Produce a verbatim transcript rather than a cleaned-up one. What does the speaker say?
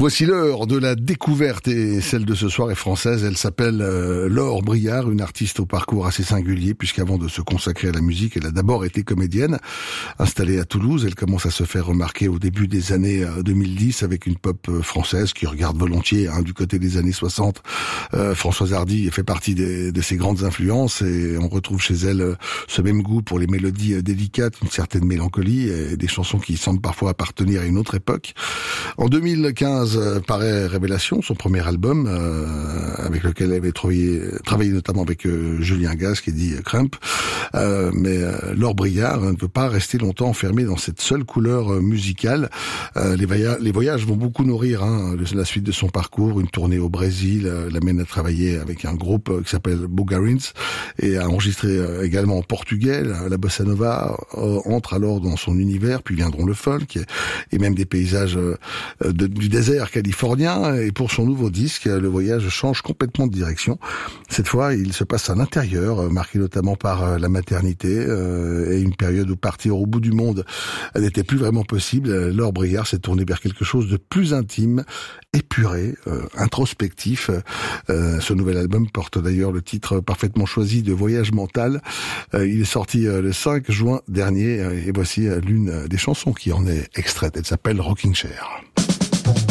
Voici l'heure de la découverte et celle de ce soir est française. Elle s'appelle euh, Laure Briard, une artiste au parcours assez singulier puisqu'avant de se consacrer à la musique, elle a d'abord été comédienne. Installée à Toulouse, elle commence à se faire remarquer au début des années deux mille dix avec une pop française qui regarde volontiers hein, du côté des années soixante. Euh, Françoise Hardy fait partie des, de ses grandes influences et on retrouve chez elle ce même goût pour les mélodies délicates, une certaine mélancolie et des chansons qui semblent parfois appartenir à une autre époque. En deux mille quinze paraît Révélation, son premier album, euh, avec lequel elle avait travaillé, travaillé notamment avec euh, Julien Gaz, qui dit euh, Crump. Euh, mais euh, Laure Briard ne peut pas rester longtemps enfermée dans cette seule couleur euh, musicale. Euh, les, voyages, les voyages vont beaucoup nourrir hein, la suite de son parcours. Une tournée au Brésil euh, l'amène à travailler avec un groupe euh, qui s'appelle Bugarins et à enregistrer euh, également en portugais. La, la bossa nova euh, entre alors dans son univers, puis viendront le folk et, et même des paysages euh, de, du désert californien. Et pour son nouveau disque, le voyage change complètement de direction. Cette fois, il se passe à l'intérieur, marqué notamment par la maternité euh, et une période où partir au bout du monde n'était plus vraiment possible. Laure Briard s'est tournée vers quelque chose de plus intime, épuré, euh, introspectif. Euh, ce nouvel album porte d'ailleurs le titre parfaitement choisi de Voyage mental. Euh, il est sorti euh, le cinq juin dernier euh, et voici euh, l'une des chansons qui en est extraite. Elle s'appelle Rocking Chair.